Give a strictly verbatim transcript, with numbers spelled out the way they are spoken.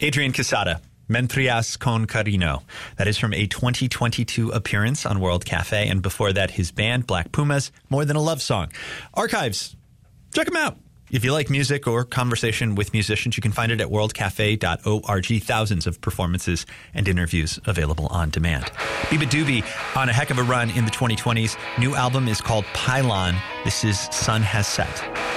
Adrian Quesada, Mentrias con Carino. That is from a twenty twenty-two appearance on World Cafe. And before that, his band, Black Pumas, More Than a Love Song. Archives. Check them out. If you like music or conversation with musicians, you can find it at world cafe dot org. Thousands of performances and interviews available on demand. Biba Doobie on a heck of a run in the twenty twenties. New album is called Pylon. This is Sun Has Set.